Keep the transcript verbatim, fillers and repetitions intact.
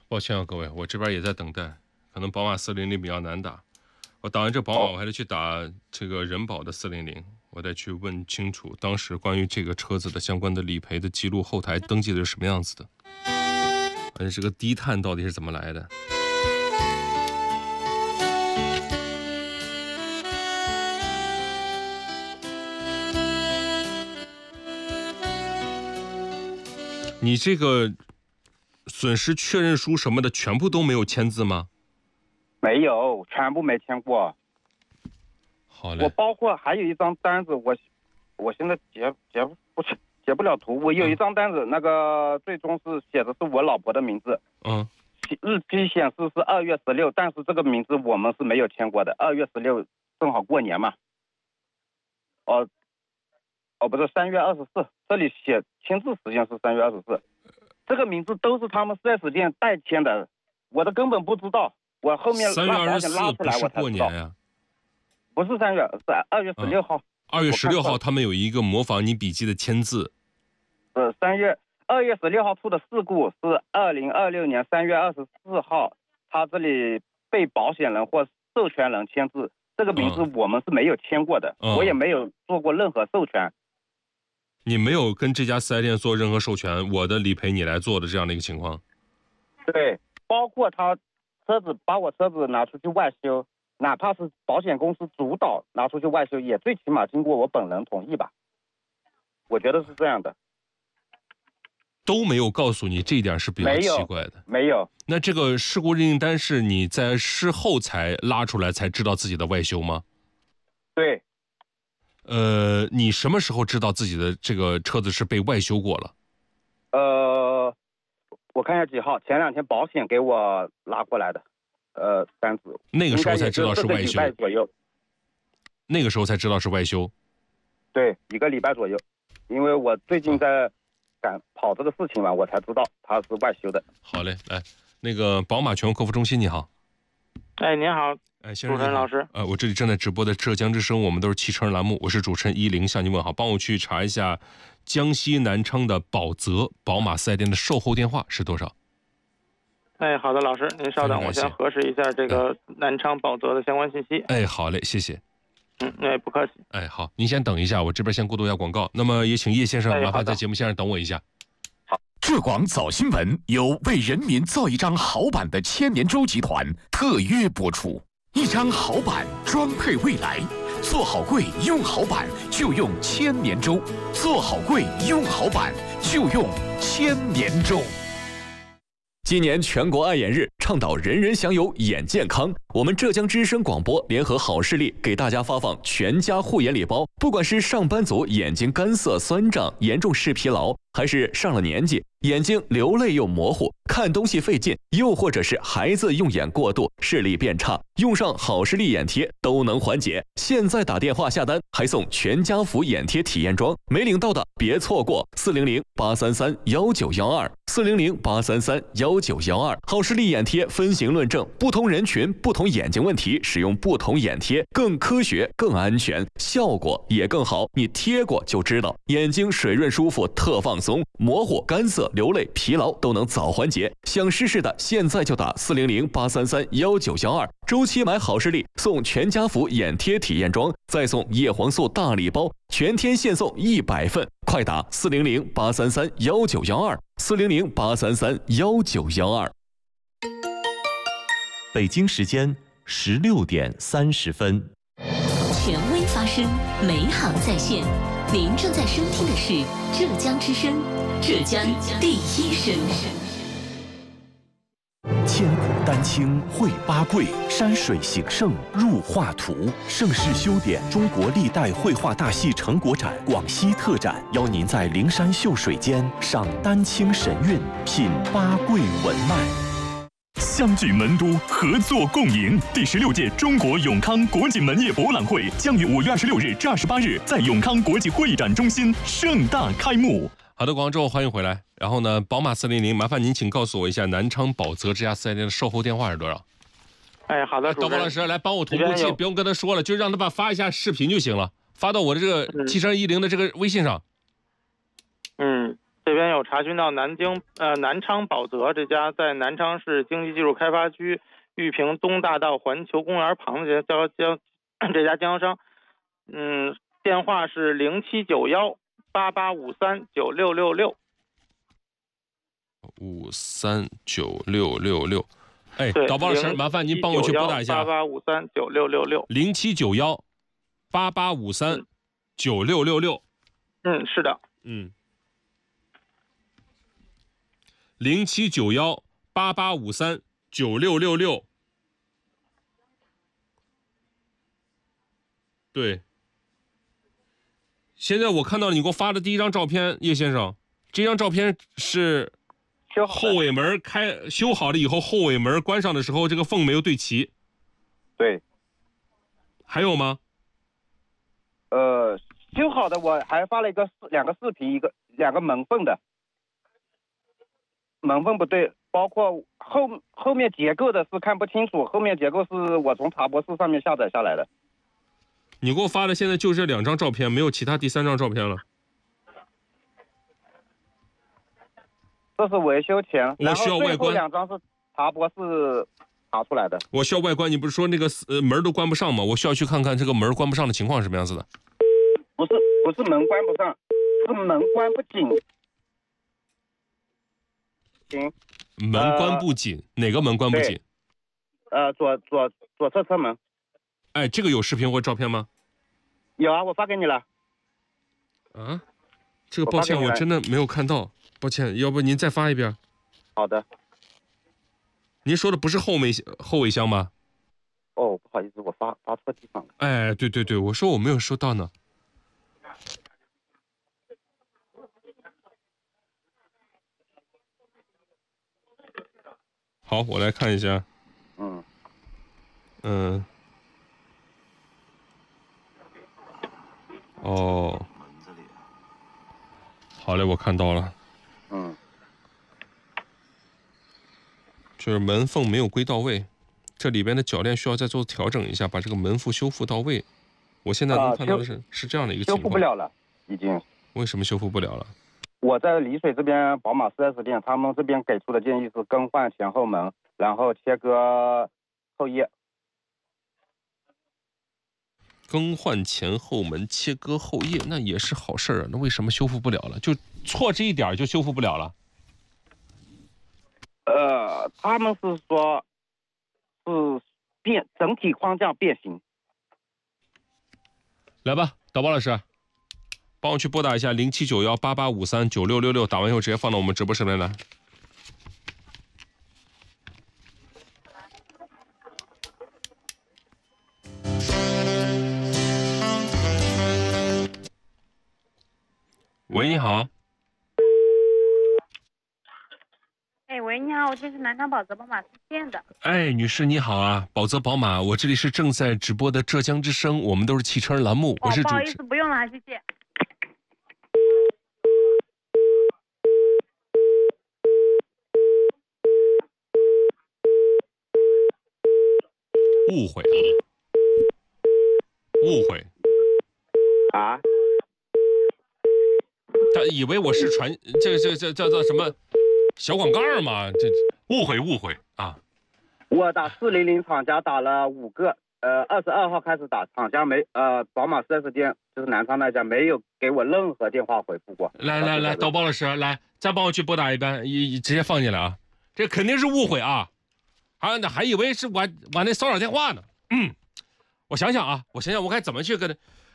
抱歉啊，各位，我这边也在等待，可能宝马四零零比较难打。我打完这宝马，我还得去打这个人保的四零零，我得去问清楚当时关于这个车子的相关的理赔的记录，后台登记的是什么样子的，而且这个低碳到底是怎么来的。你这个损失确认书什么的全部都没有签字吗？ 没有，全部没签过。 好嘞。 我包括还有一张单子，我我现在截截不是截不了图。我有一张单子，嗯、那个最终是写的是我老婆的名字。 嗯。 日期显示是二月十六，但是这个名字我们是没有签过的。二月十六正好过年嘛。哦，哦不是三月二十四，这里写签字时间是三月二十四。这个名字都是他们 四 S 店代签的，我的根本不知道。我后面三月二十四不是过年呀、啊？ 不是三月，是二月十六号。 二、嗯、月十六号，他们有一个模仿你笔记的签字。 是三月二月十六号出的事故是二零二六年三月二十四号，他这里被保险人或授权人签字，这个名字我们是没有签过的，嗯、我也没有做过任何授权。 你没有跟这家四 S 店做任何授权，我的理赔你来做的这样的一个情况。 对，包括他。车子把我车子拿出去外修，哪怕是保险公司主导拿出去外修，也最起码经过我本人同意吧。我觉得是这样的。 都没有告诉你这一点是比较奇怪的。 没有。没有。 那这个事故认定单是你在事后才拉出来才知道自己的外修吗？ 对。 呃，你什么时候知道自己的这个车子是被外修过了？ 呃。我看一下几号，前两天保险给我拉过来的，呃，单子。 那个时候才知道是外修。 一个礼拜左右。 那个时候才知道是外修。 对，一个礼拜左右，因为我最近在赶跑这个事情嘛，我才知道它是外修的。 好嘞，来，那个宝马全国客服中心你好。 哎，您好。 哎，先生， 主持人老师。 呃，我这里正在直播的浙江之声，我们都是汽车人栏目，我是主持人依林，向您问好，帮我去查一下江西南昌的宝泽宝马四 S 店的售后电话是多少？ 哎，好的，老师，您稍等，我先核实一下这个南昌宝泽的相关信息。 哎，好嘞，谢谢。 嗯，哎，不客气。 哎，好，您先等一下，我这边先过渡一下广告。那么也请叶先生麻烦在节目线上等我一下。 好。 浙广早新闻由为人民造一张好版的千年舟集团特约播出。一张好版装配未来，做好柜用好版就用千年舟，做好柜用好版就用千年舟。今年全国爱眼日，倡导人人享有眼健康。我们浙江之声广播联合好视力给大家发放全家护眼礼包，不管是上班族眼睛干涩酸胀、严重视疲劳，还是上了年纪眼睛流泪又模糊、看东西费劲，又或者是孩子用眼过度、视力变差，用上好视力眼贴都能缓解。现在打电话下单还送全家福眼贴体验装，没领到的别错过，四零零八三三幺九幺二，四零零八三三幺九幺二。好视力眼贴分型论证，不同人群、不同眼睛问题，使用不同眼贴更科学、更安全，效果也更好。你贴过就知道，眼睛水润舒服，特放松，模糊、干涩、流泪、疲劳都能早缓解。想试试的，现在就打四零零八三三幺九幺二，周期买好视力送全家福眼贴体验装，再送叶黄素大礼包，全天现送一百份，快打四零零八三三幺九幺二，四零零八三三幺九幺二。 北京时间十六点三十分。 权威发声，美好在线。您正在收听的是浙江之声，浙江第一声。 千古丹青绘八桂，山水形胜入画图。盛世修典中国历代绘画大戏成果展广西特展，邀您在灵山秀水间赏丹青神韵，品八桂文脉。 相聚门都，合作共赢。第十六届中国永康国际门业博览会将于五月二十六日至二十八日在永康国际会展中心盛大开幕。 好的，广州欢迎回来。然后呢，宝马四零零，麻烦您请告诉我一下南昌宝泽这家四 S 店的售后电话是多少？ 哎，好的， 导播老师来帮我同步器，不用跟他说了，就让他把发一下视频就行了，发到我的这个汽车一零的这个微信上。 嗯， 这边有查询到南京呃南昌宝泽这家在南昌市经济技术开发区玉屏东大道环球公园旁的这家经这家经销商，嗯，电话是零七九幺八八五三九六六六。 五三九六六六。哎， 对， 导播老师，麻烦您帮我去拨打一下。 八八五三九六六六。 零七九幺八八五三九六六六。 嗯，是的。 嗯。零七九幺八八五三九六六六。对。现在我看到你给我发的第一张照片，叶先生，这张照片是后尾门开修好了以后，后尾门关上的时候，这个缝没有对齐。 对。 还有吗？ 呃，修好的我还发了一个两个视频，一个两个门缝的门缝不对，包括后后面结构的是看不清楚，后面结构是我从茶博士上面下载下来的。 你给我发的现在就这两张照片，没有其他第三张照片了。 这是维修前， 我需要外观。 两张是茶博士查出来的。 我需要外观，你不是说那个呃门都关不上吗？我需要去看看这个门关不上的情况是什么样子的。 不是不是门关不上，是门关不紧。行。 门关不紧，呃、哪个门关不紧？ 呃，左左左侧车门。 哎，这个有视频或照片吗？ 有啊，我发给你了。 啊，这个抱歉，我真的没有看到，抱歉，要不您再发一遍？ 好的。 您说的不是后尾后尾箱吗？ 哦，不好意思，我发发错地方了。 哎，对对对，我说我没有收到呢。好，我来看一下。 嗯。 嗯。哦。好嘞，我看到了。 嗯。 就是门缝没有归到位，这里边的铰链需要再做调整一下，把这个门缝修复到位。我现在能看到的是、啊、是这样的一个情况。 修复不了了，已经。 为什么修复不了了？ 我在丽水这边宝马 四 S 店，他们这边给出的建议是更换前后门，然后切割后叶。 更换前后门，切割后叶，那也是好事啊。那为什么修复不了了？就错这一点就修复不了了？ 呃，他们是说，是变整体框架变形。 来吧，导播老师，帮我去拨打一下零七九幺八八五三九六六六，打完以后直接放到我们直播室里来。喂，你好。 哎，喂，你好，我这是南昌宝泽宝马四线的。 哎，女士你好啊，宝泽宝马，我这里是正在直播的浙江之声，我们都是汽车栏目，我是主持。 哦，不好意思，不用了，谢谢。 误会啊！误会啊！ 他以为我是传这这这叫做什么小广告嘛？这误会误会啊！ 我打四零零厂家打了五个，呃，二十二号开始打，厂家没呃，宝马 四 S 店就是南昌那家没有给我任何电话回复过。 来来来，导播老师来，再帮我去拨打一遍，一直接放进来啊！这肯定是误会啊！还还以为是我我那骚扰电话呢。嗯，我想想啊，我想想我该怎么去跟他。